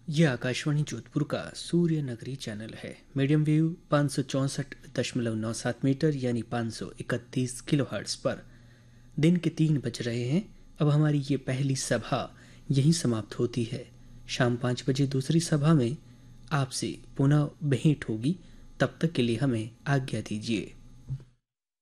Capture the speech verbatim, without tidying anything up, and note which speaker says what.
Speaker 1: ये आकाशवाणी जोधपुर का सूर्य नगरी चैनल है। मीडियम वेव पाँच सौ चौंसठ दशमलव नौ सात मीटर यानी पाँच सौ इकतीस किलो हर्ट्स पर दिन के तीन बज रहे हैं। अब हमारी ये पहली सभा यहीं समाप्त होती है। शाम पाँच बजे दूसरी सभा में आपसे पुनः भेंट होगी। तब तक के लिए हमें आज्ञा दीजिए।